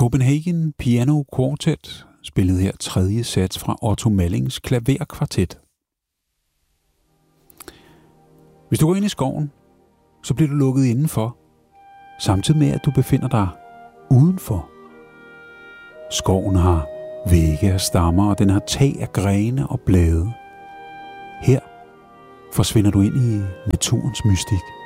Copenhagen Piano Quartet spillede her tredje sats fra Otto Mallings klaverkvartet. Hvis du går ind i skoven, så bliver du lukket indenfor, samtidig med at du befinder dig udenfor. Skoven har vægge af stammer, og den har tag af grene og blade. Her forsvinder du ind i naturens mystik.